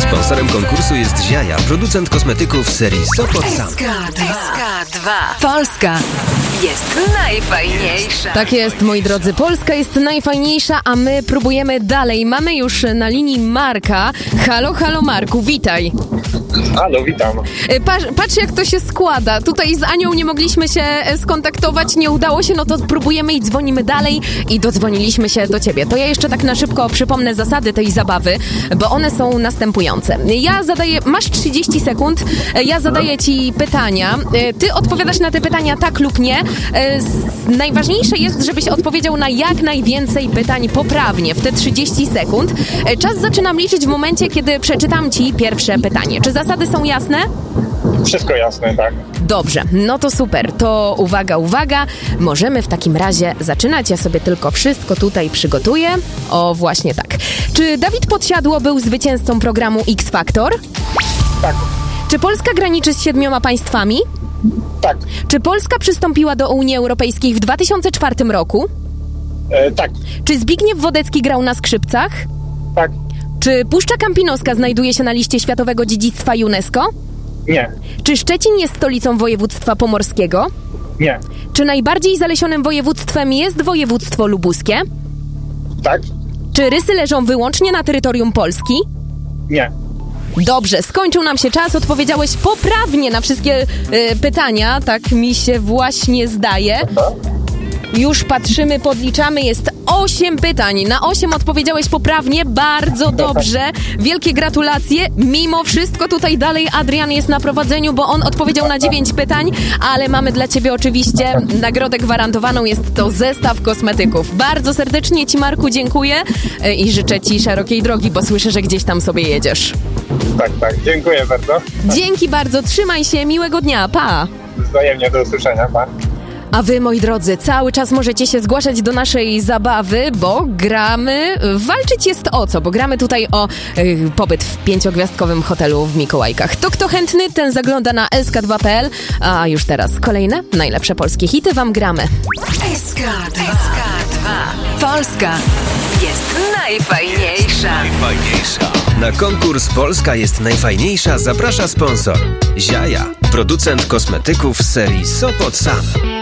Sponsorem konkursu jest Ziaja, producent kosmetyków serii Sopot Sam. SK2. Polska jest najfajniejsza. Tak jest, moi drodzy, Polska jest najfajniejsza, a my próbujemy dalej. Mamy już na linii Marka. Halo, halo Marku, witaj. Halo, witam. Patrz jak to się składa. Tutaj z Anią nie mogliśmy się skontaktować, nie udało się, no to próbujemy i dzwonimy dalej i dodzwoniliśmy się do ciebie. To ja jeszcze tak na szybko przypomnę zasady tej zabawy, bo one są następujące. Ja zadaję, masz 30 sekund, ja zadaję ci pytania, ty odpowiadasz na te pytania tak lub nie. Najważniejsze jest, żebyś odpowiedział na jak najwięcej pytań poprawnie w te 30 sekund. Czas zaczynam liczyć w momencie, kiedy przeczytam ci pierwsze pytanie. Czy zasady są jasne? Wszystko jasne, tak. Dobrze, no to super. To uwaga, możemy w takim razie zaczynać. Ja sobie tylko wszystko tutaj przygotuję. O, właśnie tak. Czy Dawid Podsiadło był zwycięzcą programu X Factor? Tak. Czy Polska graniczy z 7 państwami? Tak. Czy Polska przystąpiła do Unii Europejskiej w 2004 roku? Tak. Czy Zbigniew Wodecki grał na skrzypcach? Tak. Czy Puszcza Kampinoska znajduje się na liście Światowego Dziedzictwa UNESCO? Nie. Czy Szczecin jest stolicą województwa pomorskiego? Nie. Czy najbardziej zalesionym województwem jest województwo lubuskie? Tak. Czy rysy leżą wyłącznie na terytorium Polski? Nie. Dobrze, skończył nam się czas, odpowiedziałeś poprawnie na wszystkie pytania, tak mi się właśnie zdaje. Już patrzymy, podliczamy, jest 8 pytań. Na 8 odpowiedziałeś poprawnie, bardzo dobrze. Wielkie gratulacje. Mimo wszystko tutaj dalej Adrian jest na prowadzeniu, bo on odpowiedział na 9 pytań, ale mamy dla ciebie oczywiście nagrodę gwarantowaną, jest to zestaw kosmetyków. Bardzo serdecznie ci, Marku, dziękuję i życzę ci szerokiej drogi, bo słyszę, że gdzieś tam sobie jedziesz. Tak, dziękuję bardzo. Dzięki bardzo, trzymaj się, miłego dnia, pa! Wzajemnie, do usłyszenia, pa. A wy, moi drodzy, cały czas możecie się zgłaszać do naszej zabawy, bo gramy... Walczyć jest o co? Bo gramy tutaj o pobyt w 5-gwiazdkowym hotelu w Mikołajkach. To kto chętny, ten zagląda na sk2.pl. A już teraz kolejne, najlepsze polskie hity wam gramy. SK2. Polska jest najfajniejsza. Na konkurs Polska jest najfajniejsza zaprasza sponsor Ziaja, producent kosmetyków serii Sopot Sam.